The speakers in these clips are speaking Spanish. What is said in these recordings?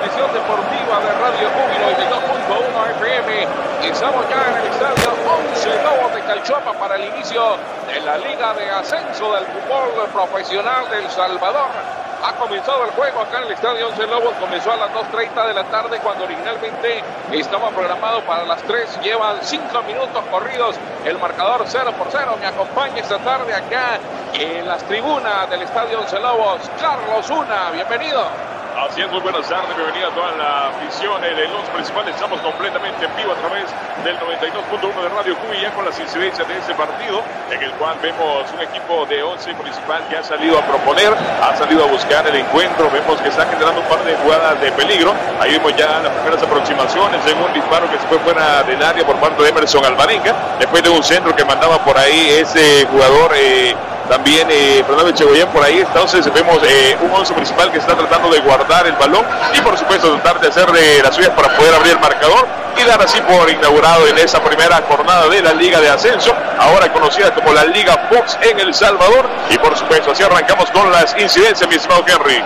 transmisión deportiva de Radio Júbilo 92.1 FM. Estamos ya en el estadio 11 Lobos de Chalchuapa para el inicio de la Liga de Ascenso del Fútbol Profesional de El Salvador. Ha comenzado el juego acá en el estadio 11 Lobos. Comenzó a las 2:30 de la tarde cuando originalmente estaba programado para las 3. Llevan 5 minutos corridos. El marcador 0-0. Me acompaña esta tarde acá en las tribunas del estadio 11 Lobos, Carlos Una. Bienvenido. Así es, muy buenas tardes, bienvenida a toda la afición del 11 principal. Estamos completamente en vivo a través del 92.1 de Radio Cuba, ya con las incidencias de este partido, en el cual vemos un equipo de 11 principal que ha salido a proponer, ha salido a buscar el encuentro. Vemos que está generando un par de jugadas de peligro. Ahí vemos ya las primeras aproximaciones en un disparo que se fue fuera del área por parte de Emerson Alvarenga, después de un centro que mandaba por ahí ese jugador también Fernando Echegoyen por ahí. Entonces vemos un 11 principal que está tratando de guardar el balón y por supuesto tratar de hacer de las suyas para poder abrir el marcador y dar así por inaugurado en esa primera jornada de la Liga de Ascenso, ahora conocida como la Liga Fox en El Salvador. Y por supuesto así arrancamos con las incidencias, mi estimado Henry.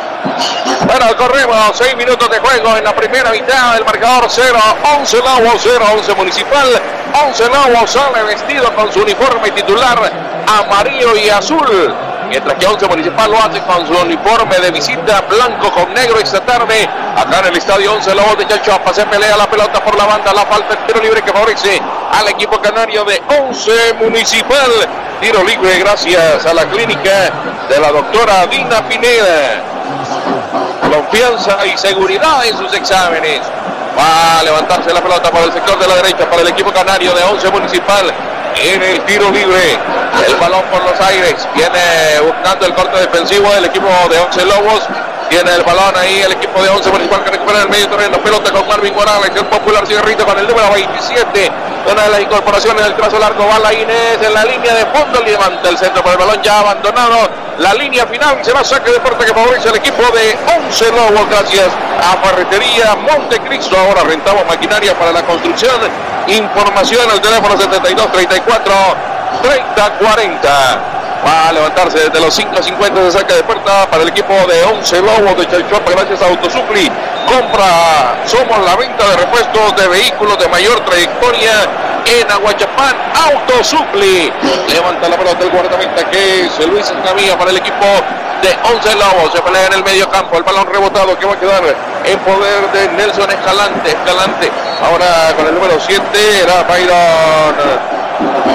Bueno, corremos 6 minutos de juego en la primera mitad del marcador. 0-11 Lobos, 0-11 Municipal. 11 Lobos sale vestido con su uniforme titular amarillo y azul, mientras que 11 Municipal lo hace con su uniforme de visita blanco con negro. Esta tarde acá en el estadio 11 Lobos de Chalchuapa se pelea la pelota por la banda, la falta, el tiro libre que favorece al equipo canario de 11 Municipal. Tiro libre gracias a la clínica de la doctora Dina Pineda. Confianza y seguridad en sus exámenes. Va a levantarse la pelota para el sector de la derecha para el equipo canario de 11 Municipal. En el tiro libre, el balón por los aires, viene buscando el corte defensivo del equipo de 11 Lobos. Tiene el balón ahí el equipo de 11 Municipal que recupera el medio terreno. Pelota con Marvin Morales, el popular cigarrito con el número 27. Una de las incorporaciones del trazo largo. Va la Inés en la línea de fondo. Levanta el centro por el balón ya abandonado. La línea final será saque de puerta que favorece al equipo de 11 Lobos. Gracias a Ferretería Montecristo. Ahora rentamos maquinaria para la construcción. Información al teléfono 72 34 30 40. Va a levantarse desde los 5.50 de saque de puerta para el equipo de 11 Lobos de Chalchuapa gracias a Autosupli. Somos la venta de repuestos de vehículos de mayor trayectoria en Aguachapán. Autosupli. Levanta la pelota el guardameta que es Luis Escamilla para el equipo de 11 Lobos. Se pelea en el medio campo. El balón rebotado que va a quedar en poder de Nelson Escalante. Ahora con el número 7 era Byron.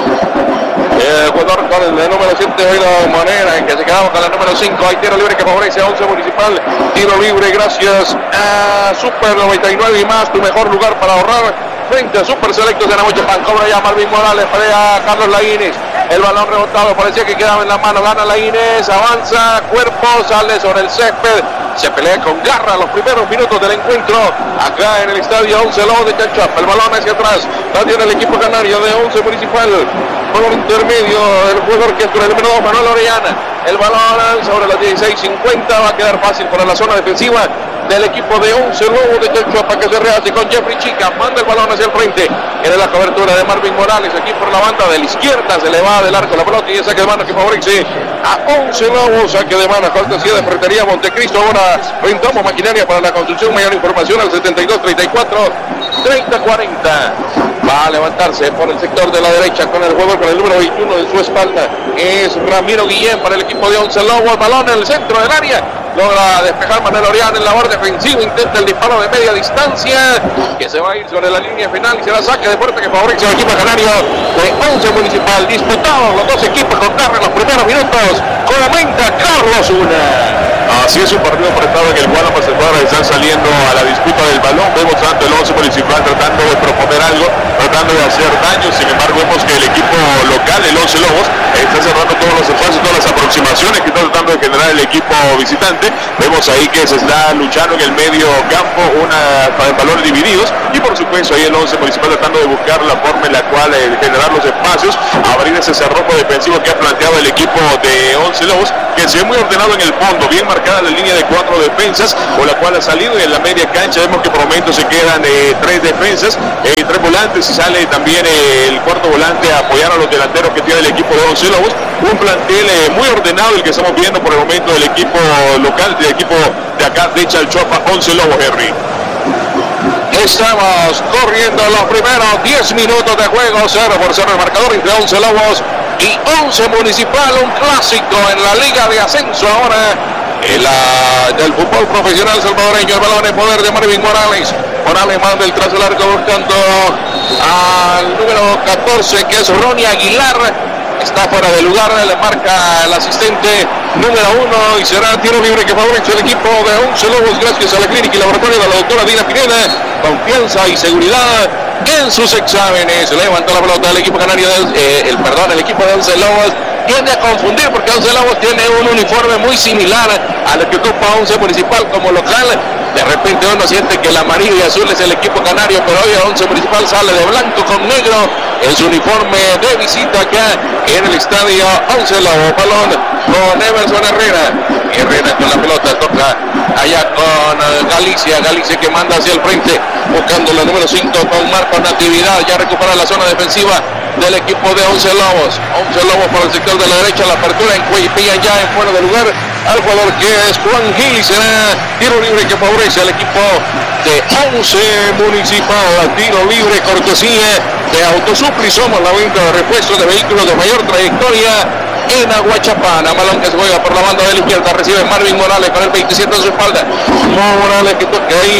El jugador con el número 7 Byron Monera, que se quedaba con el número 5. Hay tiro libre que favorece a 11 Municipal. Tiro libre gracias a Super 99 y más, tu mejor lugar para ahorrar frente a Super Selectos de Aguachapán. Cobra ya Marvin Morales para Carlos Laínez. El balón rebotado parecía que quedaba en la mano. Gana Laínez, avanza, cuerpo, sale sobre el césped. Se pelea con garra los primeros minutos del encuentro acá en el estadio 11 Lobos de Chalchuapa. El balón hacia atrás. También el equipo canario de 11 Municipal. Por el intermedio del jugador que es con el número 2, Manuel Orellana. El balón sobre las 16:50. Va a quedar fácil para la zona defensiva del equipo de 11 Lobos de Chalchuapa que se rehace con Jeffrey Chica. Manda el balón hacia el frente. Era la cobertura de Marvin Morales. Aquí por la banda de la izquierda se le va del arco la pelota y el saque de mano que favorece a 11 Lobos. Saque de mano, cortesía de Ferretería Montecristo. Ahora rentamos maquinaria para la construcción. Mayor información al 72 34 30 40. Va a levantarse por el sector de la derecha con el jugador con el número 21 en su espalda. Es Ramiro Guillén para el equipo de 11 Lobos. Balón en el centro del área. Logra despejar Manuel Oriana en la labor defensiva. Intenta el disparo de media distancia que se va a ir sobre la línea final y será saque de puerta que favorece al equipo canario de 11 Municipal. Disputados los dos equipos con garra en los primeros minutos. Comenta Carlos Una. Así es, un partido apretado en el cual ambas escuadras están saliendo a la disputa del balón. Vemos tanto el 11 Municipal tratando de proponer algo, tratando de hacer daño. Sin embargo, vemos que el equipo local, el 11 Lobos, está cerrando todos los espacios, todas las aproximaciones que está tratando de generar el equipo visitante. Vemos ahí que se está luchando en el medio campo, valores divididos, y por supuesto ahí el 11 Municipal tratando de buscar la forma en la cual generar los espacios, abrir ese cerrojo defensivo que ha planteado el equipo de 11 Lobos, que se ve muy ordenado en el fondo, bien marcada la línea de 4 defensas, con la cual ha salido en la media cancha. Vemos que por momentos se quedan 3 defensas, 3 volantes, y sale también el cuarto volante a apoyar a los delanteros que tiene el equipo de 11 Lobos. Un plantel muy ordenado el que estamos viendo por el momento el equipo local, del equipo de acá de Chalchuapa, 11 Lobos, Henry. Estamos corriendo los primeros 10 minutos de juego, 0-0 el marcador entre 11 Lobos y 11 Municipal, un clásico en la Liga de Ascenso ahora del fútbol profesional salvadoreño. El balón en poder de Marvin Morales. Morales manda el trazo largo buscando al número 14, que es Ronnie Aguilar. Está fuera de lugar, le marca el asistente número 1 y será tiro libre que favorece el equipo de 11 Lobos gracias a la clínica y laboratorio de la doctora Dina Pineda. Confianza y seguridad en sus exámenes. Levanta la pelota del equipo canario, el equipo de 11 Lobos. Tiende a confundir porque 11 Lobos tiene un uniforme muy similar al que ocupa 11 Municipal como local. De repente uno siente que el amarillo y azul es el equipo canario, pero hoy 11 Municipal sale de blanco con negro en su uniforme de visita acá en el estadio 11 Lobos. Balón con Emerson Herrera. Herrera con la pelota, toca allá con Galicia que manda hacia el frente, buscando la número 5 con Marco Natividad. Ya recupera la zona defensiva del equipo de 11 Lobos. 11 Lobos por el sector de la derecha, la apertura en Cuellipilla ya en fuera de lugar al jugador que es Juan Gil. Será tiro libre que favorece al equipo de 11 Municipal. Tiro libre cortesía de Autosupli. Somos la venta de repuestos de vehículos de mayor trayectoria en Aguachapán. Balón que se juega por la banda de la izquierda, recibe Marvin Morales con el 27 en su espalda. Morales que toca ahí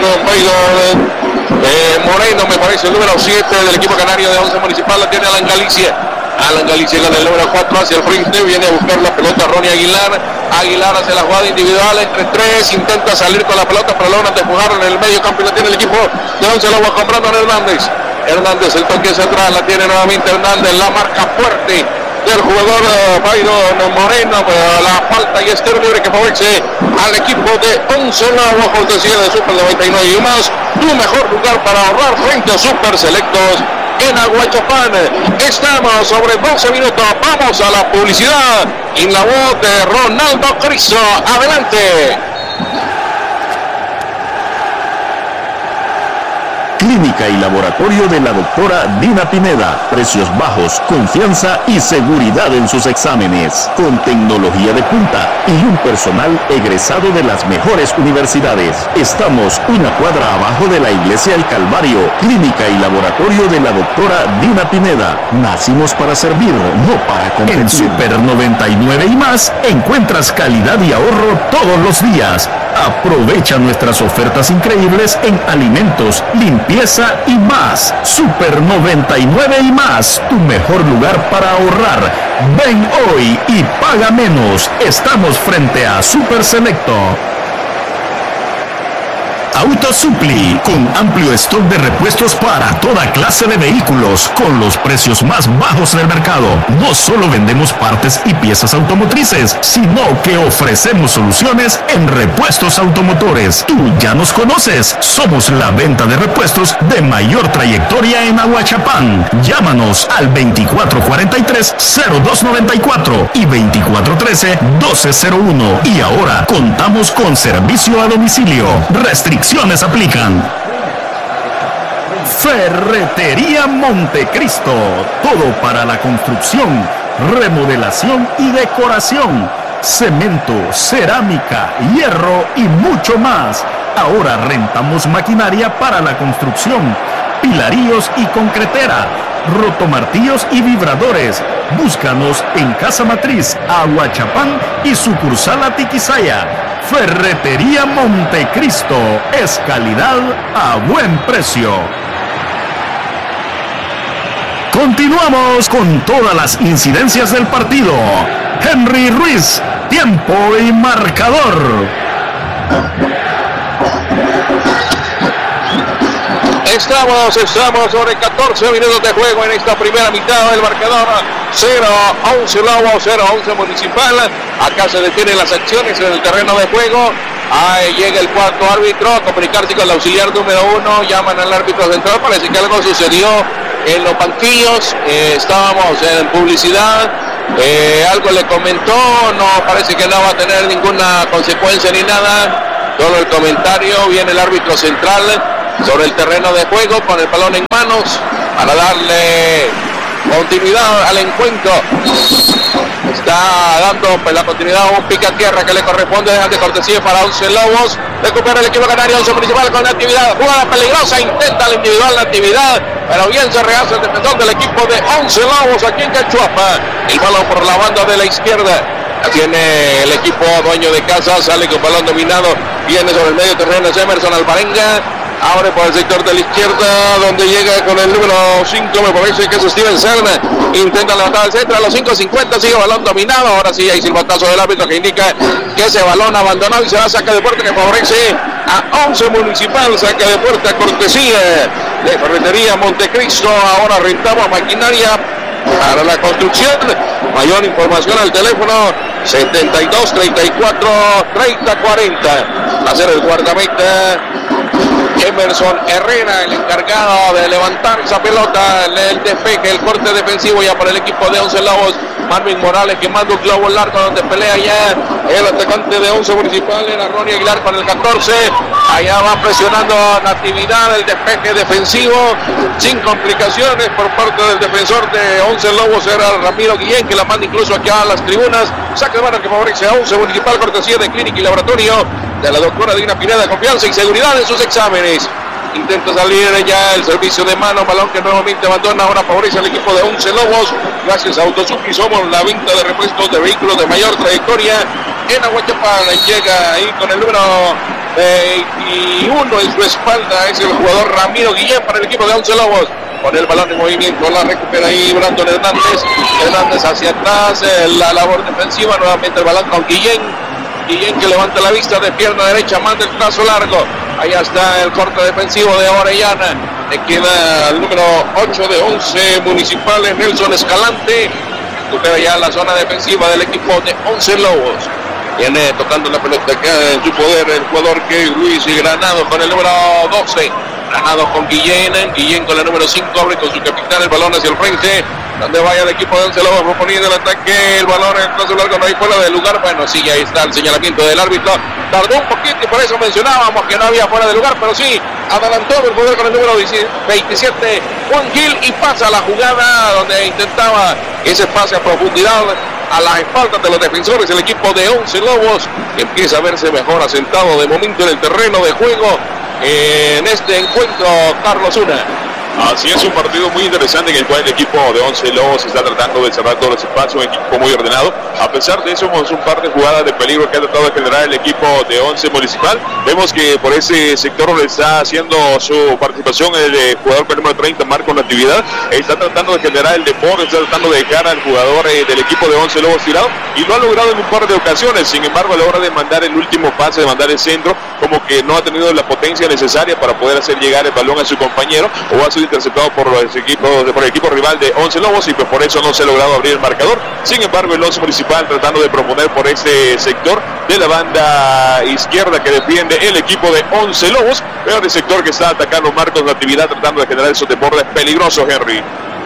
con Moreno, me parece el número 7 del equipo canario de 11 Municipal. La tiene Alan Galicia con el número 4 hacia el frente, viene a buscar la pelota Ronnie Aguilar hace la jugada individual entre 3, intenta salir con la pelota pero logran despejarlo en el medio campo y la tiene el equipo de 11 Lobos con Brandon Hernández, el toque central, la tiene nuevamente Hernández, la marca fuerte del jugador Byron Moreno, la falta y tiro libre que favorece al equipo de 11 Lobos, cortesía de Super 99 y más, tu mejor lugar para ahorrar frente a Super Selectos en Aguachapán. Estamos sobre 12 minutos, vamos a la publicidad en la voz de Ronaldo Cristo. Adelante. Clínica y laboratorio de la doctora Dina Pineda. Precios bajos, confianza y seguridad en sus exámenes. Con tecnología de punta y un personal egresado de las mejores universidades. Estamos una cuadra abajo de la Iglesia El Calvario. Clínica y laboratorio de la doctora Dina Pineda. Nacimos para servir, no para competir. En Super 99 y más encuentras calidad y ahorro todos los días. Aprovecha nuestras ofertas increíbles en alimentos, limpieza y más. Super 99 y más, tu mejor lugar para ahorrar. Ven hoy y paga menos. Estamos frente a Super Selecto. Autosupli, con amplio stock de repuestos para toda clase de vehículos, con los precios más bajos del mercado. No solo vendemos partes y piezas automotrices, sino que ofrecemos soluciones en repuestos automotores. Tú ya nos conoces, somos la venta de repuestos de mayor trayectoria en Aguachapán. Llámanos al 2443-0294 y 2413-1201. Y ahora contamos con servicio a domicilio. Restricciones aplican. Ferretería Montecristo. Todo para la construcción, remodelación y decoración. Cemento, cerámica, hierro y mucho más. Ahora rentamos maquinaria para la construcción, pilaríos y concretera, rotomartillos y vibradores. Búscanos en Casa Matriz, Aguachapán y sucursal Atiquizaya. Ferretería Montecristo es calidad a buen precio. Continuamos con todas las incidencias del partido. Henry Ruiz, tiempo y marcador. Estamos sobre 14 minutos de juego en esta primera mitad del marcador. 0-11 Lobos, 0-11 Municipal. Acá se detienen las acciones en el terreno de juego. Ahí llega el cuarto árbitro a comunicarse con el auxiliar número 1. Llaman al árbitro central. Parece que algo sucedió en los banquillos. Estábamos en publicidad. Algo le comentó. No, parece que no va a tener ninguna consecuencia ni nada. Solo el comentario. Viene el árbitro central sobre el terreno de juego con el balón en manos para darle continuidad al encuentro. Está dando la continuidad a un pica tierra que le corresponde de cortesía para 11 Lobos. Recupera el equipo canario, 11 Municipal con la actividad. Jugada peligrosa, intenta la individual la actividad, pero bien se rehace el defensor del equipo de 11 Lobos aquí en Cachuapa. El balón por la banda de la izquierda. La tiene el equipo dueño de casa, sale con balón dominado. Viene sobre el medio terreno, es Emerson Alvarenga. Abre por el sector de la izquierda, donde llega con el número 5, me parece que es Steven Serna. Intenta levantar el centro a los 5:50, sigue balón dominado. Ahora sí hay silbatazo del árbitro que indica que ese balón abandonado y se va a sacar de puerta que favorece a 11 Municipal. Saca de puerta cortesía de Ferretería Montecristo. Ahora rentamos maquinaria para la construcción. Mayor información al teléfono 72 34 30 40. Va a ser el guardameta Emerson Herrera, el encargado de levantar esa pelota, el despeje, el corte defensivo ya por el equipo de 11 Lobos. Marvin Morales que manda un globo largo donde pelea ya el atacante de 11 Municipal, era Ronnie Aguilar con el 14. Allá va presionando Natividad, el despeje defensivo sin complicaciones por parte del defensor de 11 Lobos, era Ramiro Guillén, que la manda incluso aquí a las tribunas. Saque de mano que favorece a 11 Municipal, cortesía de Clínica y Laboratorio de la doctora Dina Pineda, confianza y seguridad en sus exámenes. Intenta salir ya el servicio de mano, balón que nuevamente abandona, ahora favorece al equipo de 11 Lobos. Gracias a Autosuki somos la venta de repuestos de vehículos de mayor trayectoria en Aguachapán. Llega ahí con el número 21 en su espalda, es el jugador Ramiro Guillén para el equipo de 11 Lobos. Con el balón en movimiento, la recupera ahí Brandon Hernández. Hernández hacia atrás, la labor defensiva, nuevamente el balón con Guillén. Guillén que levanta la vista de pierna derecha, manda el trazo largo. Allá está el corte defensivo de Orellana. Le queda el número 8 de 11 Municipales, Nelson Escalante. Recupera ya la zona defensiva del equipo de 11 Lobos. Viene tocando la pelota acá en su poder el jugador que es Luis Granado con el número 12. Granado con Guillén con el número 5, abre con su capitán el balón hacia el frente, donde vaya el equipo de 11 Lobos proponiendo el ataque, el balón en el trazo largo, no hay fuera de lugar. Bueno, sí, ahí está el señalamiento del árbitro, tardó un poquito y por eso mencionábamos que no había fuera de lugar, pero sí, adelantó el poder con el número 27, Juan Gil, y pasa la jugada donde intentaba ese pase a profundidad a las espaldas de los defensores, el equipo de 11 Lobos empieza a verse mejor asentado de momento en el terreno de juego en este encuentro, Carlos Una. Así es, un partido muy interesante en el cual el equipo de 11 Lobos está tratando de cerrar todos los espacios, un equipo muy ordenado. A pesar de eso, vemos un par de jugadas de peligro que ha tratado de generar el equipo de 11 Municipal. Vemos que por ese sector le está haciendo su participación el jugador con el número 30, Marco Natividad. Está tratando de generar el deporte, está tratando de dejar al jugador del equipo de 11 Lobos tirado, y lo ha logrado en un par de ocasiones. Sin embargo, a la hora de mandar el último pase, de mandar el centro, como que no ha tenido la potencia necesaria para poder hacer llegar el balón a su compañero, o ha sido interceptado por el equipo rival de 11 Lobos, y pues por eso no se ha logrado abrir el marcador. Sin embargo, el 11 Municipal tratando de proponer por ese sector de la banda izquierda que defiende el equipo de 11 Lobos, pero el sector que está atacando Marcos Natividad, tratando de generar esos deportes peligrosos, Henry.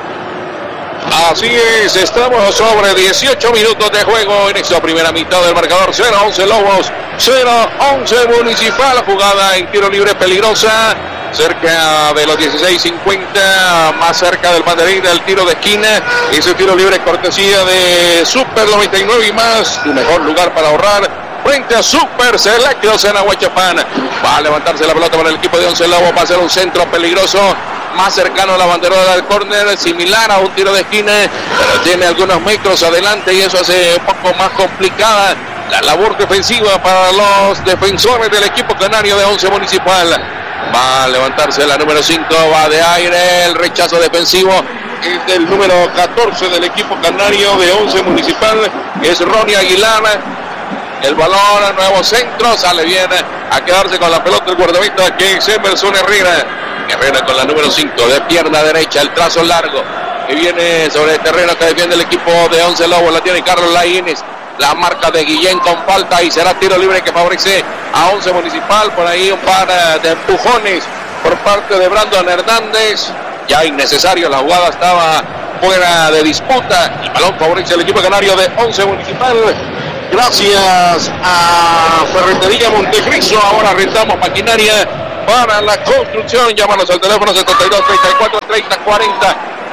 Así es, estamos sobre 18 minutos de juego en esta primera mitad del marcador. 0-11 Lobos, 0-11 Municipal. Jugada en tiro libre peligrosa, cerca de los 16:50, más cerca del banderín del tiro de esquina. Ese tiro libre cortesía de Super 99 y más, tu mejor lugar para ahorrar frente a Super Selectos en Aguachapán. Va a levantarse la pelota para el equipo de 11 Lobos, va a ser un centro peligroso, más cercano a la banderola del córner, similar a un tiro de esquina, pero tiene algunos metros adelante y eso hace un poco más complicada la labor defensiva para los defensores del equipo canario de 11 Municipal. Va a levantarse la número 5, va de aire, el rechazo defensivo es del número 14 del equipo canario de 11 Municipal, es Ronnie Aguilar. El balón, nuevo centro, sale bien a quedarse con la pelota el guardameta que es Emerson Herrera. Herrera con la número 5, de pierna derecha, el trazo largo que viene sobre el terreno que defiende el equipo de 11 Lobos. La tiene Carlos Laínez, la marca de Guillén con falta y será tiro libre que favorece a 11 Municipal. Por ahí un par de empujones por parte de Brandon Hernández, ya innecesario, la jugada estaba fuera de disputa. El balón favorece al equipo canario de 11 Municipal. Gracias a Ferretería Montecristo. Ahora rentamos maquinaria para la construcción. Llámanos al teléfono 72 34 30 40.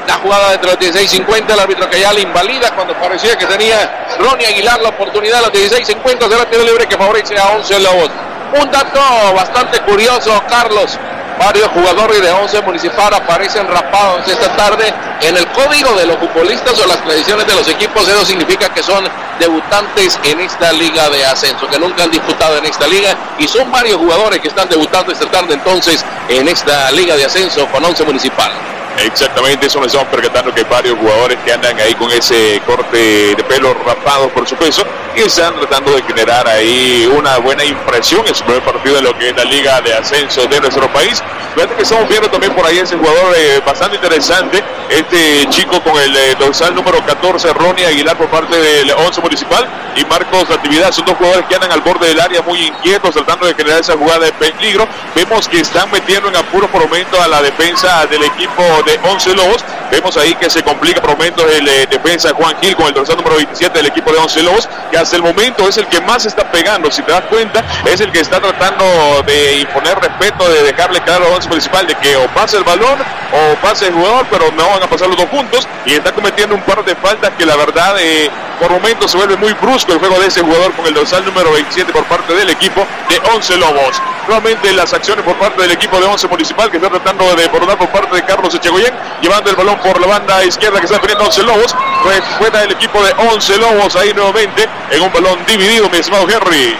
La jugada entre los 16:50, el árbitro que ya le invalida cuando parecía que tenía Ronnie Aguilar la oportunidad. Los 16:50 será tiro libre que favorece a 11 Lobos. Un dato bastante curioso, Carlos. Varios jugadores de 11 Municipal aparecen rapados esta tarde en el código de los futbolistas o las tradiciones de los equipos. Eso significa que son debutantes en esta liga de ascenso, que nunca han disputado en esta liga, y son varios jugadores que están debutando esta tarde entonces en esta liga de ascenso con 11 Municipal. Exactamente, eso nos estamos percatando que hay varios jugadores que andan ahí con ese corte de pelo rapado por su peso y están tratando de generar ahí una buena impresión en su primer partido de lo que es la liga de ascenso de nuestro país. Fíjate que estamos viendo también por ahí ese jugador bastante interesante, este chico con el dorsal número 14, Ronnie Aguilar por parte del 11 Municipal, y Marcos Natividad. Son dos jugadores que andan al borde del área muy inquietos, tratando de generar esa jugada de peligro. Vemos que están metiendo en apuro por momento a la defensa del equipo de 11 Lobos. Vemos ahí que se complica por momentos el defensa Juan Gil con el dorsal número 27 del equipo de 11 Lobos, que hasta el momento es el que más está pegando. Si te das cuenta, es el que está tratando de imponer respeto, de dejarle claro a 11 Municipal de que o pase el balón o pase el jugador, pero no van a pasar los dos juntos, y está cometiendo un par de faltas que la verdad por momentos se vuelve muy brusco el juego de ese jugador con el dorsal número 27 por parte del equipo de 11 Lobos. Nuevamente las acciones por parte del equipo de 11 Municipal, que está tratando de desbordar por parte de Carlos Echegoyen, llevando el balón por la banda izquierda que está teniendo 11 Lobos. Pues fuera el equipo de 11 Lobos ahí nuevamente en un balón dividido, mi estimado Henry.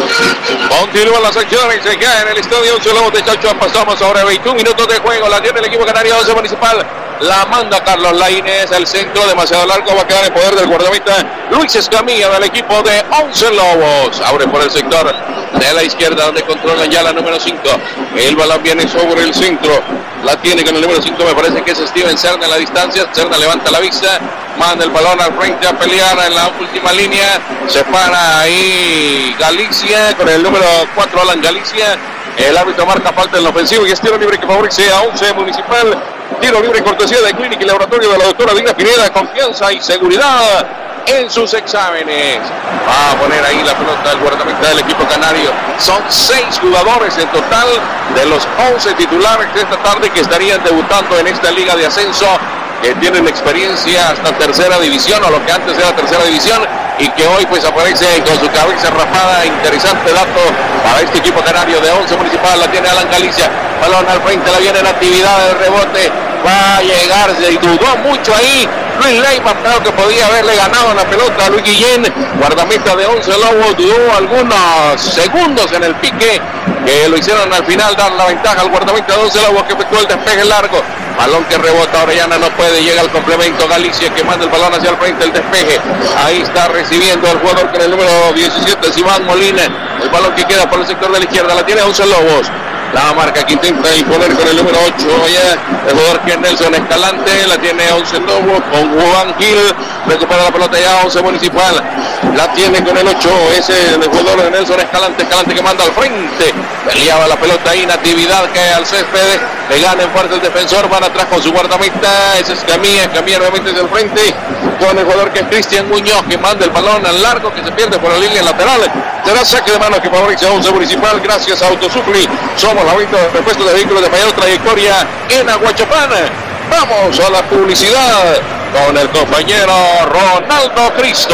Continúan las acciones ya en el estadio 11 Lobos de Chalchuapa. Pasamos ahora 21 minutos de juego. La tiene el equipo canario 11 Municipal. La manda Carlos Lainez, el centro demasiado largo, va a quedar en poder del guardameta Luis Escamilla del equipo de 11 Lobos. Abre por el sector de la izquierda donde controlan ya la número 5. El balón viene sobre el centro. La tiene con el número 5, me parece que es Steven Cerna en la distancia. Cerna levanta la vista, manda el balón al frente a pelear en la última línea. Se para ahí Galicia con el número 4, Alan Galicia. El árbitro marca falta en la ofensiva y es tiro libre que favorece a 11 Municipal. Tiro libre cortesía de Clínica y Laboratorio de la doctora Dina Pineda. Confianza y seguridad en sus exámenes. Va a poner ahí la pelota del guardameta del equipo canario. Son 6 jugadores en total de los 11 titulares de esta tarde que estarían debutando en esta liga de ascenso, que tienen experiencia hasta tercera división, o lo que antes era tercera división, y que hoy pues aparece con su cabeza rapada. Interesante dato para este equipo canario de 11 Municipal. La tiene Alan Galicia, balón al frente, la viene en actividad de rebote, va a llegar, se dudó mucho ahí Luis Leiva, creo que podía haberle ganado la pelota a Luis Guillén, guardameta de 11 Lobos. Dudó algunos segundos en el pique, que lo hicieron al final dar la ventaja al guardameta de 11 Lobos, que efectuó el despeje largo. Balón que rebota, Orellana no puede, llega al complemento, Galicia que manda el balón hacia el frente, el despeje. Ahí está recibiendo el jugador con el número 17, Simán Molina. El balón que queda por el sector de la izquierda, la tiene 11 Lobos. La marca que intenta imponer con el número 8, ya el jugador que es Nelson Escalante, la tiene 11 Lobos con Juan Gil, recupera la pelota ya 11 Municipal, la tiene con el 8, ese el jugador de Nelson Escalante, Escalante que manda al frente, peleaba la pelota ahí, Natividad cae al césped, le gana en fuerte el defensor, van atrás con su guardameta, ese es Camilla nuevamente desde el frente, con el jugador que es Cristian Muñoz, que manda el balón al largo, que se pierde por la línea lateral. Será saque de mano que favorece a 11 Municipal, gracias a Autosupli. Somos la venta de repuestos de vehículos de mayor trayectoria en Aguachapán. Vamos a la publicidad con el compañero Ronaldo Cristo.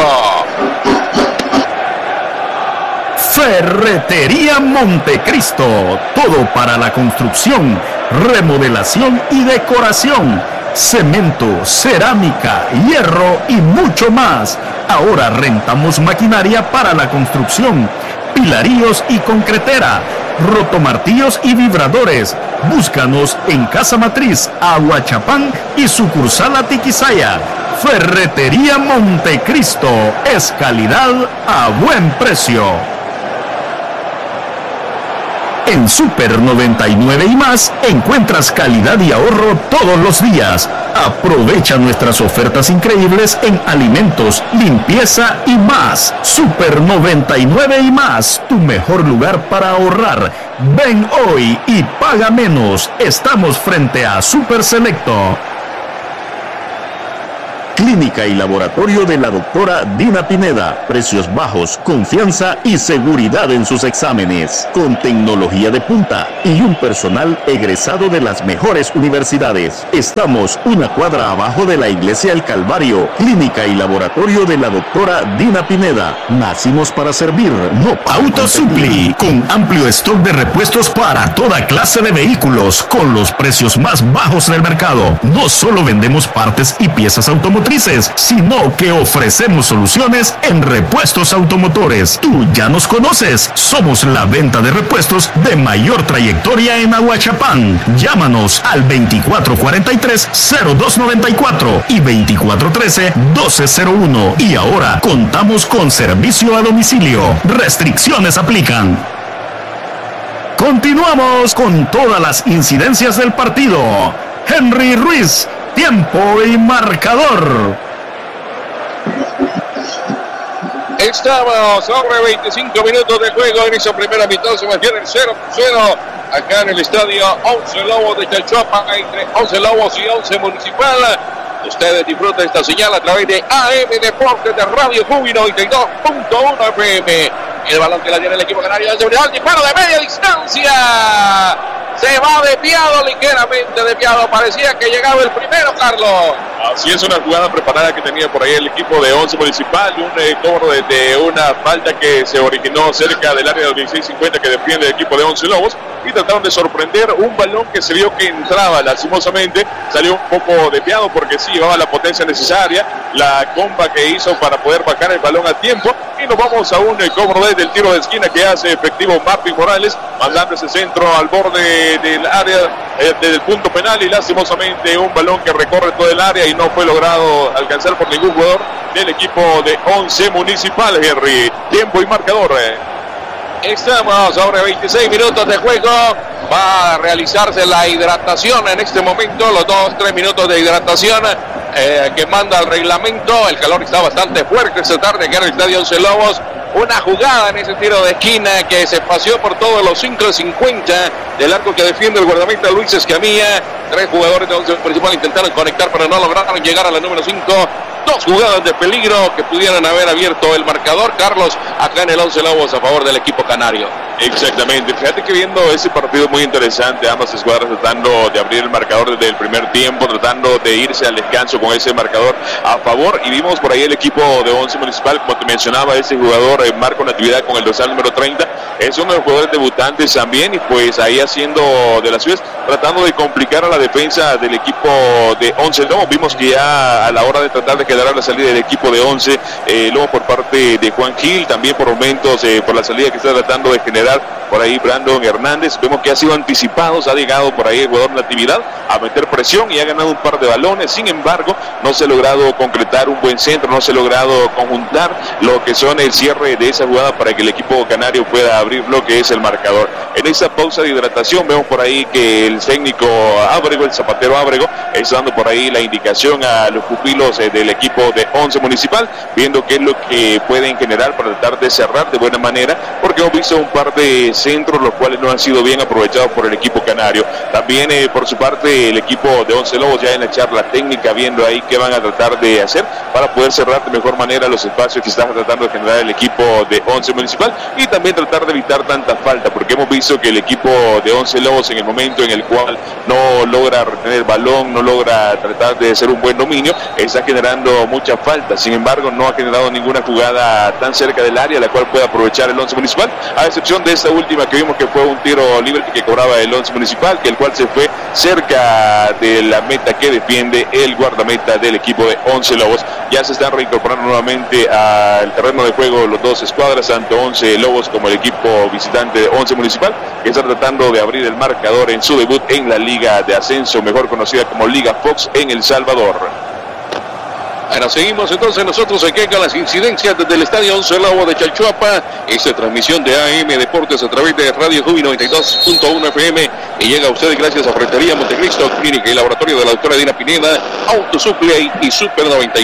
Ferretería Montecristo, todo para la construcción, remodelación y decoración. Cemento, cerámica, hierro y mucho más. Ahora rentamos maquinaria para la construcción, pilaríos y concretera, rotomartillos y vibradores. Búscanos en Casa Matriz, Aguachapán y sucursal Atiquizaya. Ferretería Montecristo es calidad a buen precio. En Super 99 y más encuentras calidad y ahorro todos los días. Aprovecha nuestras ofertas increíbles en alimentos, limpieza y más. Super 99 y más, tu mejor lugar para ahorrar. Ven hoy y paga menos. Estamos frente a Super Selecto. Clínica y Laboratorio de la doctora Dina Pineda. Precios bajos, confianza y seguridad en sus exámenes. Con tecnología de punta y un personal egresado de las mejores universidades. Estamos una cuadra abajo de la Iglesia El Calvario. Clínica y Laboratorio de la doctora Dina Pineda. Nacimos para servir, no para Autosupli, con amplio stock de repuestos para toda clase de vehículos, con los precios más bajos del mercado. No solo vendemos partes y piezas automotrices, sino que ofrecemos soluciones en repuestos automotores. Tú ya nos conoces, somos la venta de repuestos de mayor trayectoria en Ahuachapán. Llámanos al 2443-0294 y 2413-1201. Y ahora contamos con servicio a domicilio. Restricciones aplican. Continuamos con todas las incidencias del partido. Henry Ruiz, tiempo y marcador. Estamos sobre 25 minutos de juego en esa primera mitad. Se mantiene el 0-0 acá en el estadio 11 Lobos de Chalchuapa, entre 11 Lobos y 11 Municipal. Ustedes disfrutan esta señal a través de AM Deportes de Radio Jubi 92.1 FM. El balón que la tiene el equipo canario de seguridad. Disparo de media distancia. Se va desviado, ligeramente desviado. Parecía que llegaba el primero, Carlos. Así es, una jugada preparada que tenía por ahí el equipo de 11 Municipal. Un cobro de una falta que se originó cerca del área del 16-50 que defiende el equipo de 11 Lobos. Y trataron de sorprender un balón que se vio que entraba. Lastimosamente salió un poco desviado porque sí llevaba la potencia necesaria. La comba que hizo para poder bajar el balón a tiempo. Y nos vamos a un cobro desde el tiro de esquina que hace efectivo Mapping Morales, mandando ese centro al borde del área del punto penal, y lastimosamente un balón que recorre todo el área y no fue logrado alcanzar por ningún jugador del equipo de 11 Municipal. Henry, tiempo y marcador. Estamos sobre 26 minutos de juego. Va a realizarse la hidratación en este momento, los 2-3 minutos de hidratación que manda el reglamento. El calor está bastante fuerte esta tarde aquí en el estadio 11 Lobos. Una jugada en ese tiro de esquina que se paseó por todos los 5.50 del arco que defiende el guardameta Luis Escamilla. 3 jugadores de 11 Municipal intentaron conectar, pero no lograron llegar a la número 5. 2 jugadas de peligro que pudieran haber abierto el marcador, Carlos, acá en el 11 Lobos a favor del equipo canario. Exactamente, fíjate que viendo ese partido muy interesante, ambas escuadras tratando de abrir el marcador desde el primer tiempo, tratando de irse al descanso con ese marcador a favor, y vimos por ahí el equipo de 11 Municipal, como te mencionaba, ese jugador Marco Natividad con el dorsal número 30, es uno de los jugadores debutantes también, y pues ahí haciendo de las suyas, tratando de complicar a la defensa del equipo de 11 Lobos. Vimos que ya a la hora de tratar de quedar a la salida del equipo de 11 Lobos por parte de Juan Gil, también por momentos por la salida que está tratando de generar por ahí Brandon Hernández, vemos que ha sido anticipado, se ha llegado por ahí el jugador Natividad a meter presión y ha ganado un par de balones. Sin embargo, no se ha logrado concretar un buen centro, no se ha logrado conjuntar lo que son el cierre de esa jugada para que el equipo canario pueda abrir lo que es el marcador. En esa pausa de hidratación vemos por ahí que el técnico Ábrego, el zapatero Ábrego, está dando por ahí la indicación a los pupilos del equipo de 11 Municipal, viendo qué es lo que pueden generar para tratar de cerrar de buena manera, porque hemos visto un par de centros los cuales no han sido bien aprovechados por el equipo canario. También por su parte el equipo de 11 Lobos ya en la charla técnica viendo ahí qué van a tratar de hacer para poder cerrar de mejor manera los espacios que está tratando de generar el equipo de 11 Municipal, y también tratar de evitar tanta falta, porque hemos visto que el equipo de 11 Lobos en el momento en el cual no logra retener el balón, no logra tratar de hacer un buen dominio, está generando mucha falta. Sin embargo, no ha generado ninguna jugada tan cerca del área la cual pueda aprovechar el 11 Municipal, a excepción de esta última que vimos que fue un tiro libre que cobraba el 11 Municipal, que el cual se fue cerca de la meta que defiende el guardameta del equipo de 11 Lobos. Ya se están reincorporando nuevamente al terreno de juego los dos escuadras, tanto 11 Lobos como el equipo visitante de 11 Municipal, que está tratando de abrir el marcador en su debut en la Liga de Ascenso, mejor conocida como Liga Fox en El Salvador. Bueno, seguimos entonces nosotros aquí con las incidencias desde el estadio 11 Lobos de Chalchuapa. Esta transmisión de AM Deportes a través de Radio Jubi 92.1 FM y llega a ustedes gracias a Ferretería Montecristo, Clínica y Laboratorio de la doctora Dina Pineda, Autosupply y Super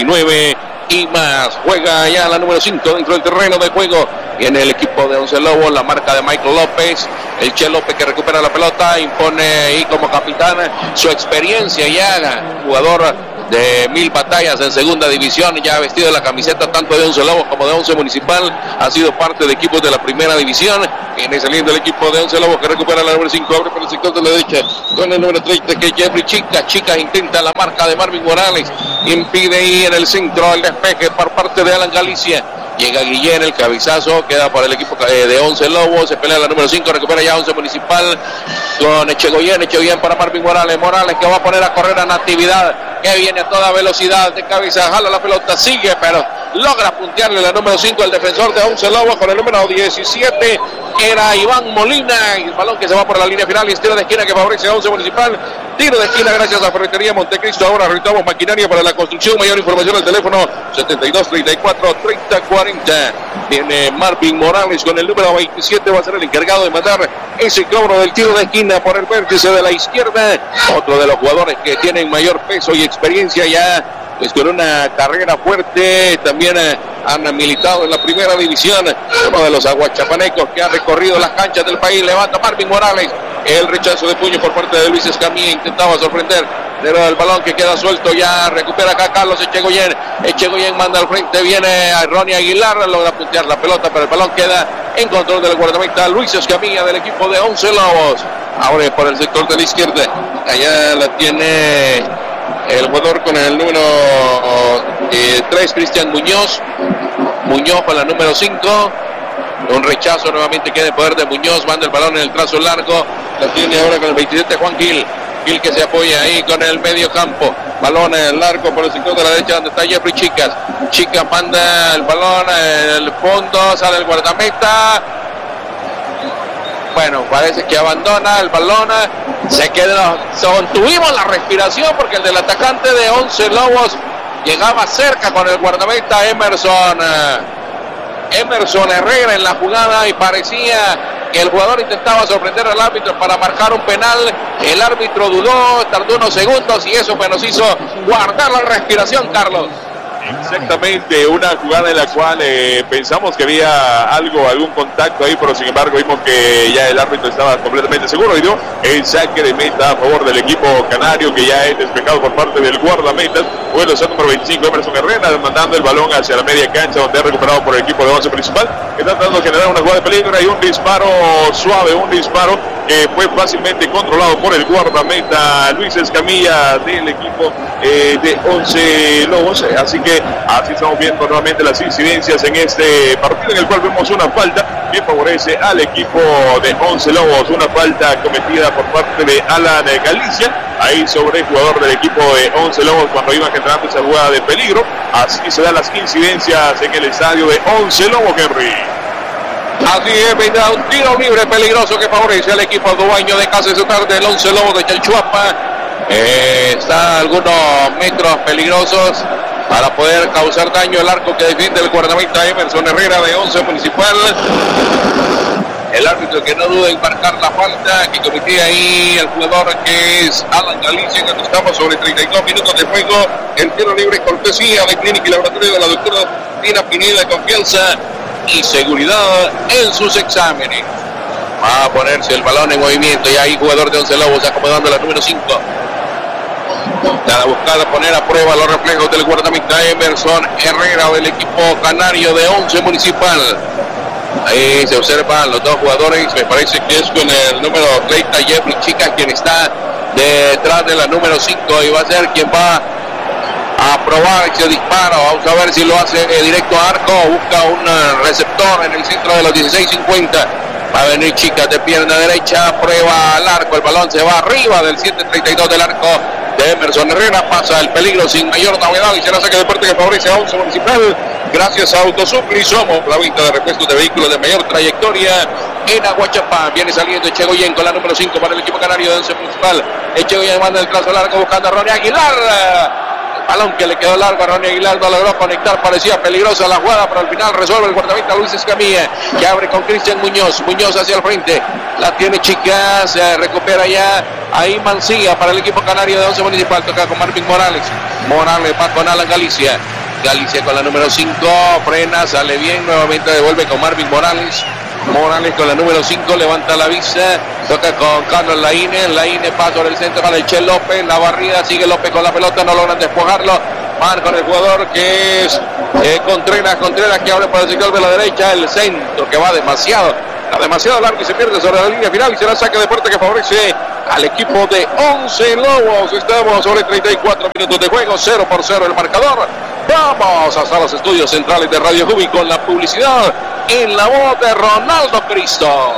99 y más. Juega ya la número 5 dentro del terreno de juego. Viene el equipo de 11 Lobos, la marca de Michael López, el Che López que recupera la pelota, impone ahí como capitán su experiencia ya, jugador de 1000 batallas en segunda división, ya ha vestido la camiseta tanto de Once Lobos como de Once Municipal, ha sido parte de equipos de la primera división. Viene saliendo el equipo de Once Lobos que recupera la número 5, abre por el sector de la derecha con el número 30 que es Jeffrey Chica intenta la marca de Marvin Morales, impide ahí en el centro el despeje por parte de Alan Galicia. Llega Guillén, el cabezazo, queda para el equipo de Once Lobos, se pelea la número 5, recupera ya Once Municipal con Echegoyen para Marvin Morales que va a poner a correr a Natividad, que viene a toda velocidad de cabeza, jala la pelota, sigue, pero logra puntearle la número 5 al defensor de Once Lobos con el número 17, era Iván Molina, y el balón que se va por la línea final y es tiro de esquina que favorece a Once Municipal. Tiro de esquina gracias a Ferretería Montecristo. Ahora rentamos maquinaria para la construcción. Mayor información al teléfono 72 34 30 40. Viene Marvin Morales con el número 27. Va a ser el encargado de mandar ese cobro del tiro de esquina por el vértice de la izquierda. Otro de los jugadores que tienen mayor peso y experiencia ya, pues con una carrera fuerte. También han militado en la primera división. Uno de los aguachapanecos que ha recorrido las canchas del país. Levanta Marvin Morales. El rechazo de puño por parte de Luis Escamilla, intentaba sorprender, pero el balón que queda suelto ya recupera acá Carlos Echegoyen manda al frente, viene a Ronnie Aguilar, logra puntear la pelota, pero el balón queda en control del guardameta Luis Escamilla del equipo de Once Lobos. Abre por el sector de la izquierda, allá la tiene el jugador con el número 3, Cristian Muñoz con la número 5. Un rechazo nuevamente queda en poder de Muñoz, manda el balón en el trazo largo, la tiene ahora con el 27 Juan Gil que se apoya ahí con el medio campo, balón en el largo por el sector de la derecha donde está Jeffrey Chica manda el balón en el fondo, sale el guardameta, bueno, parece que abandona el balón, se queda, contuvimos la respiración porque el del atacante de Once Lobos llegaba cerca con el guardameta Emerson Herrera en la jugada y parecía que el jugador intentaba sorprender al árbitro para marcar un penal. El árbitro dudó, tardó unos segundos y eso pues nos hizo guardar la respiración, Carlos. Exactamente, una jugada en la cual pensamos que había algún contacto ahí, pero sin embargo vimos que ya el árbitro estaba completamente seguro y dio el saque de meta a favor del equipo canario, que ya es despejado por parte del guardameta. Bueno, el número 25 Emerson Herrera mandando el balón hacia la media cancha, donde es recuperado por el equipo de Once Principal, que está tratando de generar una jugada de peligro y un disparo suave, un disparo que fue fácilmente controlado por el guardameta Luis Escamilla del equipo de Once Lobos. Así que así estamos viendo nuevamente las incidencias en este partido, en el cual vemos una falta que favorece al equipo de Once Lobos, una falta cometida por parte de Alan Galicia ahí sobre el jugador del equipo de Once Lobos cuando iban generando esa jugada de peligro. Así se dan las incidencias en el estadio de Once Lobos, Henry. Así es, vendrá un tiro libre peligroso que favorece al equipo dueño de casa esta tarde, el Once Lobos de Chalchuapa. Está a algunos metros peligrosos para poder causar daño al arco que defiende el guardameta Emerson Herrera de Once Municipal. El árbitro que no duda en marcar la falta que cometía ahí el jugador que es Alan Galicia, cuando estamos sobre 32 minutos de juego. El tiro libre cortesía de Clínica y Laboratorio de la doctora Dina Pineda, confianza y seguridad en sus exámenes. Va a ponerse el balón en movimiento y ahí jugador de Once Lobos acomodando la número 5. Para buscar poner a prueba los reflejos del guardameta Emerson Herrera del equipo canario de Once Municipal. Ahí se observan los dos jugadores, me parece que es con el número 30 Jeffrey Chica quien está detrás de la número 5 y va a ser quien va a probar ese disparo. Vamos a ver si lo hace directo a arco, busca un receptor en el centro de los 16.50. Va a venir Chica de pierna derecha, prueba al arco, el balón se va arriba del 7.32 del arco de Emerson Herrera, pasa el peligro sin mayor novedad y será saque de parte que favorece a Once Municipal. Gracias a Autosupli, somos la venta de repuestos de vehículos de mayor trayectoria en Aguachapán. Viene saliendo Echegoyen con la número 5 para el equipo canario de Once Municipal. Echegoyen manda el trazo largo buscando a Ronnie Aguilar. Balón que le quedó largo a Ronnie Aguilar, no logró conectar, parecía peligrosa la jugada, pero al final resuelve el guardameta Luis Escamilla, que abre con Cristian Muñoz hacia el frente, la tiene Chica, se recupera ya, ahí Mancilla para el equipo canario de Once Municipal, toca con Marvin Morales va con Alan Galicia con la número 5, frena, sale bien, nuevamente devuelve con Marvin Morales Morales con la número 5, levanta la vista, toca con Carlos Laínez pasa por el centro para el Che López, la barrida, sigue López con la pelota, no logran despojarlo, van con el jugador que es Contreras que abre para el sector de la derecha, el centro que va demasiado largo y se pierde sobre la línea final y será saque de puerta que favorece al equipo de Once Lobos. Estamos sobre 34 minutos de juego, 0-0 el marcador. Vamos hasta los estudios centrales de Radio Jubi con la publicidad en la voz de Ronaldo Cristo.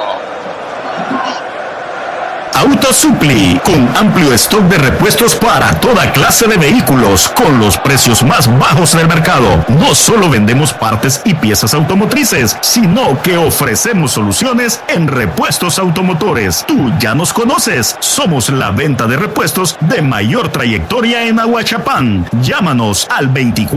Autosupli, con amplio stock de repuestos para toda clase de vehículos, con los precios más bajos del mercado. No solo vendemos partes y piezas automotrices, sino que ofrecemos soluciones en repuestos automotores. Tú ya nos conoces, somos la venta de repuestos de mayor trayectoria en Aguachapán. Llámanos al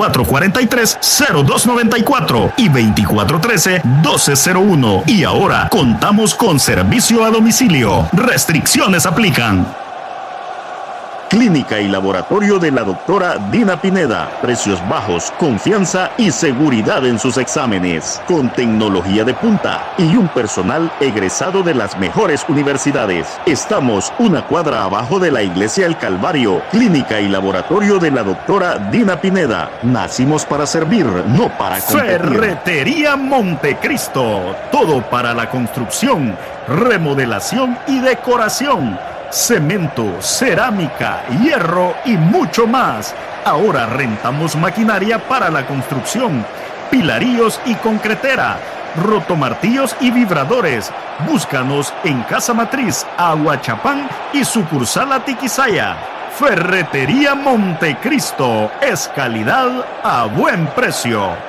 2443-0294 y 2413-1201. Y ahora contamos con servicio a domicilio. Restricciones aplican. Clínica y laboratorio de la doctora Dina Pineda. Precios bajos, confianza y seguridad en sus exámenes. Con tecnología de punta y un personal egresado de las mejores universidades. Estamos una cuadra abajo de la Iglesia El Calvario. Clínica y laboratorio de la doctora Dina Pineda. Nacimos para servir, no para competir. Ferretería Montecristo. Todo para la construcción, remodelación y decoración. Cemento, cerámica, hierro y mucho más. Ahora rentamos maquinaria para la construcción, pilaríos y concretera, rotomartillos y vibradores. Búscanos en Casa Matriz, Aguachapán y sucursal Atiquizaya. Ferretería Montecristo es calidad a buen precio.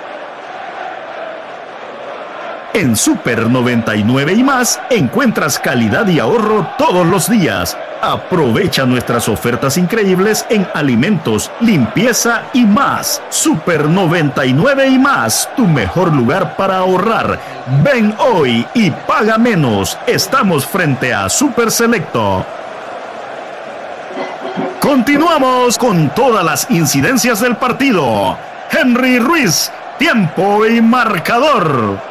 En Super 99 y más encuentras calidad y ahorro todos los días. Aprovecha nuestras ofertas increíbles en alimentos, limpieza y más. Super 99 y más, tu mejor lugar para ahorrar. Ven hoy y paga menos. Estamos frente a Super Selecto. Continuamos con todas las incidencias del partido. Henry Ruiz, tiempo y marcador.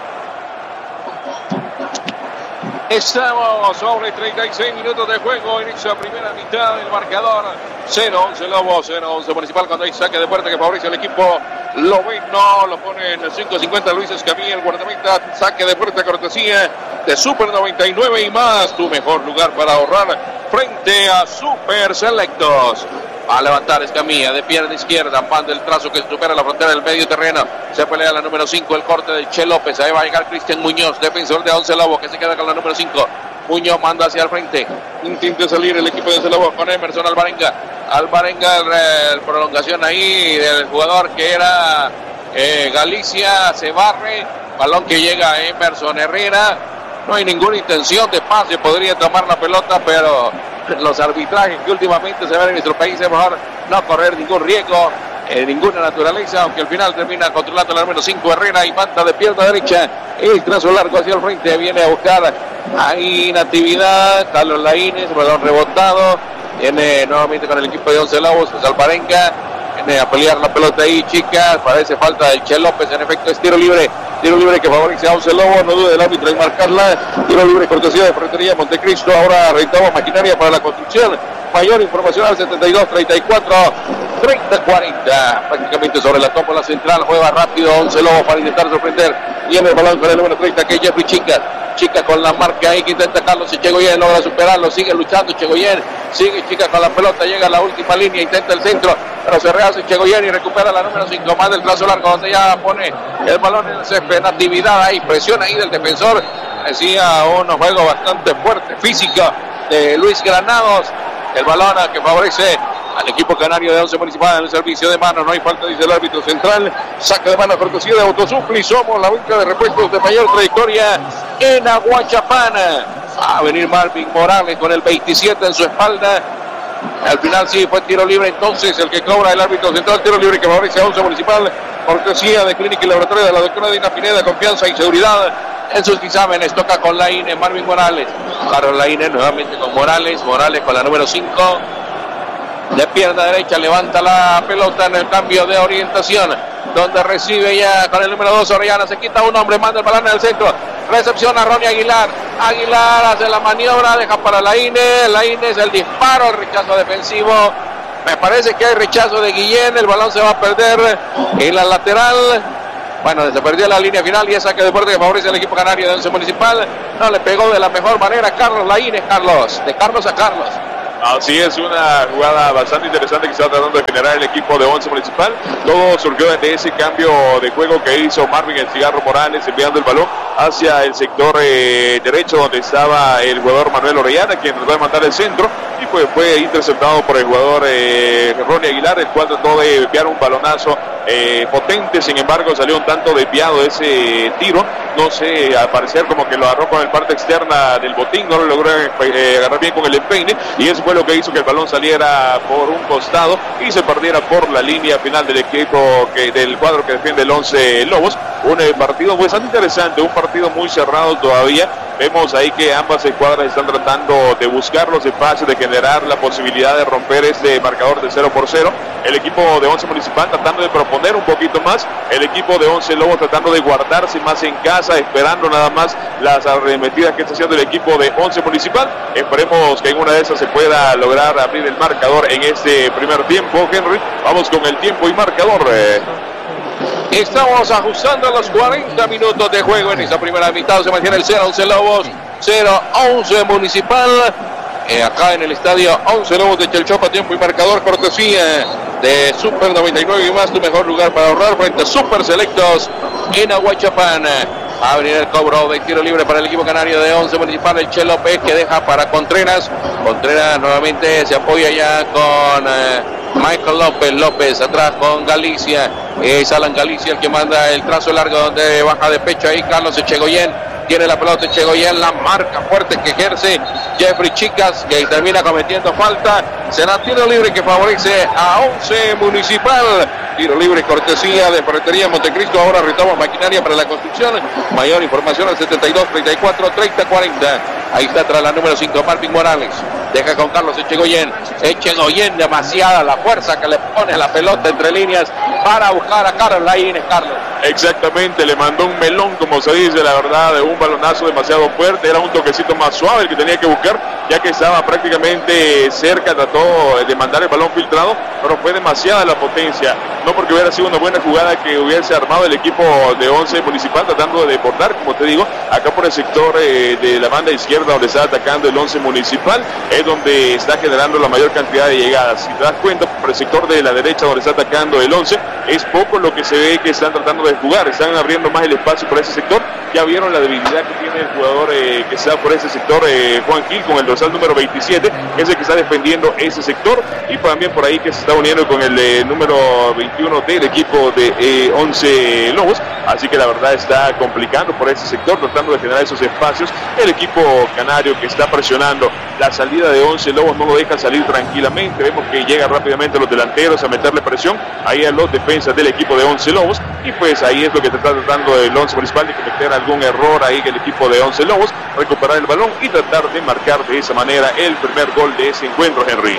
Estamos sobre 36 minutos de juego, inicia la primera mitad del marcador. 0-11 Lobos, 0-11 Municipal cuando hay saque de puerta que favorece al equipo lobino. Lo pone en el 5.50 Luis Escamilla, el guardameta. Saque de puerta cortesía de Super 99 y más, tu mejor lugar para ahorrar frente a Super Selectos. Va a levantar Escamilla de pierna izquierda, van del trazo que supera la frontera del medio terreno. Se pelea la número 5, el corte de Che López. Ahí va a llegar Cristian Muñoz, defensor de Once Lobos, que se queda con la número 5. Muñoz manda hacia el frente. Intenta salir el equipo de Once Lobos con Emerson Alvarenga. El prolongación ahí del jugador que era Galicia. Se barre. Balón que llega a Emerson Herrera. No hay ninguna intención de pase. Podría tomar la pelota, pero los arbitrajes que últimamente se ven en nuestro país es mejor no correr ningún riesgo, ninguna naturaleza, aunque al final termina controlando la número 5 Herrera y manda de pierna derecha el trazo largo hacia el frente, viene a buscar ahí Natividad, Carlos Laínez, balón rebotado, viene nuevamente con el equipo de Once Lobos, Alvarenga, viene a pelear la pelota ahí, chicas, parece falta de Che López, en efecto es tiro libre que favorece a Once Lobos, no dude el árbitro en marcarla, tiro libre cortesía de Ferretería Montecristo. Ahora rentamos maquinaria para la construcción. Mayor información al 72-34-30-40, prácticamente sobre la tómbola central, juega rápido Once Lobos para intentar sorprender, viene el balón con el número 30 que es Jeffrey Chica con la marca ahí que intenta Carlos Echegoyen, logra superarlo, sigue luchando Echegoyen, sigue Chica con la pelota, llega a la última línea, intenta el centro, pero se rehace Echegoyen y recupera la número 5, más del trazo largo, donde ya pone el balón en el césped. Natividad ahí, presión ahí del defensor, decía un juego bastante fuerte, físico de Luis Granados, el balón que favorece al equipo canario de Once Municipal en el servicio de mano, no hay falta, dice el árbitro central, saca de mano cortesía de Autosupli, somos la venta de repuestos de mayor trayectoria en Aguachapán. Va a venir Marvin Morales con el 27 en su espalda, al final sí fue tiro libre, entonces el que cobra el árbitro central, tiro libre que favorece a Once Municipal, cortesía de Clínica y Laboratorio de la doctora Dina Pineda, confianza y seguridad en sus exámenes. Toca con Laínez, Marvin Morales, Carlos Laínez nuevamente con Morales con la número 5, de pierna derecha, levanta la pelota en el cambio de orientación, donde recibe ya con el número 2 Orellana, se quita un hombre, manda el balón en el centro, Recepción a Ronnie Aguilar. Aguilar hace la maniobra, deja para Laínez. Laínez el disparo, el rechazo defensivo. Me parece que hay rechazo de Guillén. El balón se va a perder en la lateral. Bueno, se perdió la línea final y es saque de puerta que favorece al equipo canario de Once Municipal. No le pegó de la mejor manera Carlos Laínez, de Carlos a Carlos. Así es, una jugada bastante interesante que está tratando de generar el equipo de Once Municipal. Todo surgió de ese cambio de juego que hizo Marvin El Cigarro Morales, enviando el balón hacia el sector derecho donde estaba el jugador Manuel Orellana, quien trató de mandar el centro y fue interceptado por el jugador Ronnie Aguilar, el cual trató de enviar un balonazo potente. Sin embargo, salió un tanto desviado ese tiro. No sé, al parecer como que lo agarró con el parte externa del botín, no lo logró agarrar bien con el empeine, y eso fue lo que hizo que el balón saliera por un costado y se perdiera por la línea final del equipo del cuadro que defiende el Once Lobos. Un partido bastante interesante, un partido muy cerrado todavía. Vemos ahí que ambas escuadras están tratando de buscar los espacios, de generar la posibilidad de romper este marcador de 0-0. El equipo de Once Municipal tratando de proponer un poquito más. El equipo de Once Lobos tratando de guardarse más en casa, esperando nada más las arremetidas que está haciendo el equipo de Once Municipal. Esperemos que en una de esas se pueda lograr abrir el marcador en este primer tiempo, Henry. Vamos con el tiempo y marcador. Estamos ajustando los 40 minutos de juego en esta primera mitad. Se mantiene el 0-11 Lobos, 0-11 Municipal. Acá en el estadio 11 Lobos de Chalchopa, tiempo y marcador, cortesía de Super 99 y más, tu mejor lugar para ahorrar frente a Super Selectos en Aguachapán. Va a abrir el cobro de tiro libre para el equipo canario de Once Municipal, el Che López, que deja para Contreras. Contreras nuevamente se apoya ya con Michael López atrás con Galicia. Es Alan Galicia el que manda el trazo largo donde baja de pecho ahí Carlos Echegoyen. Tiene la pelota Echegoyen, la marca fuerte que ejerce Jeffrey Chicas, que termina cometiendo falta. Será tiro libre que favorece a Once Municipal. Tiro libre cortesía de Ferretería Montecristo. Ahora retamos maquinaria para la construcción. Mayor información al 72 34 30 40. Ahí está tras la número 5 Marvin Morales. Deja con Carlos Echegoyen. Echegoyen, demasiada la fuerza que le pone la pelota entre líneas para buscar a Carlos Laínez. Carlos. Exactamente, le mandó un melón, como se dice, la verdad, de un balonazo demasiado fuerte. Era un toquecito más suave el que tenía que buscar, ya que estaba prácticamente cerca. Trató de mandar el balón filtrado, pero fue demasiada la potencia. No porque hubiera sido una buena jugada que hubiese armado el equipo de Once Municipal, tratando de desbordar, como te digo, acá por el sector de la banda izquierda donde está atacando el Once Municipal, es donde está generando la mayor cantidad de llegadas. Si te das cuenta, por el sector de la derecha donde está atacando el Once, es poco lo que se ve que están tratando de jugar, están abriendo más el espacio por ese sector. Ya vieron la debilidad que tiene el jugador que está por ese sector, Juan Gil, con el dorsal número 27, que es el que está defendiendo ese sector, y también por ahí que se está uniendo con el número 21 del equipo de Once Lobos. Así que la verdad está complicando por ese sector, tratando de generar esos espacios. El equipo canario que está presionando la salida de Once Lobos, no lo deja salir tranquilamente. Vemos que llega rápidamente los delanteros a meterle presión ahí a los defensas del equipo de Once Lobos, y pues ahí es lo que está tratando el Once Municipal, de cometer algún error ahí que el equipo de Once Lobos, recuperar el balón y tratar de marcar de esa manera el primer gol de ese encuentro, Henry.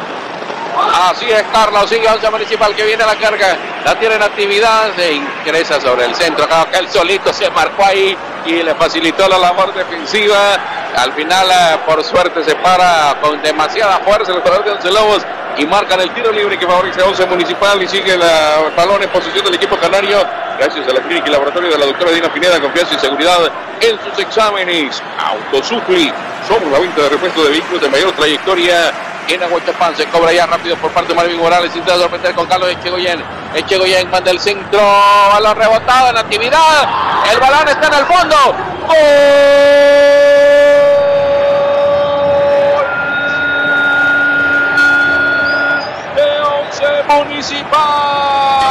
Así es, Carlos, sigue Once Municipal que viene a la carga, la tiene en actividad, se ingresa sobre el centro, acá él solito se marcó ahí y le facilitó la labor defensiva. Al final, por suerte, se para con demasiada fuerza el jugador de Once Lobos y marcan el tiro libre que favorece a Once Municipal, y sigue el balón en posición del equipo canario, gracias a la clínica y laboratorio de la doctora Dina Pineda, confianza y seguridad en sus exámenes. Autosupli, somos la venta de repuestos de vehículos de mayor trayectoria en Aguachapán. Se cobra ya rápido por parte de Marvin Morales, intenta sorprender con Carlos Echegoyen. Echegoyen manda el centro, balón rebotado en actividad, el balón está en el fondo. ¡Gol de Once Municipal!